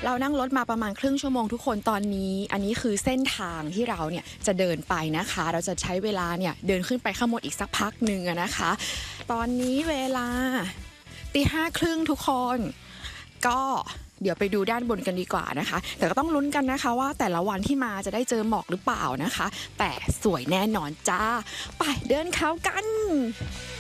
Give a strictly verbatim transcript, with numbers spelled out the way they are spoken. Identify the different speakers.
Speaker 1: เรานั่งรถมาประมาณครึ่งชั่วโมงทุกคนตอนนี้อันนี้คือเส้นทางที่เราเนี่ยจะเดินไปนะคะเราจะใช้เวลาเนี่ยเดินขึ้นไปข้างบนอีกสักพักหนึ่งนะคะตอนนี้เวลาตีห้าครึ่งทุกคนก็เดี๋ยวไปดูด้านบนกันดีกว่านะคะแต่ก็ต้องลุ้นกันนะคะว่าแต่ละวันที่มาจะได้เจอหมอกหรือเปล่านะคะแต่สวยแน่นอนจ้าไปเดินเขากัน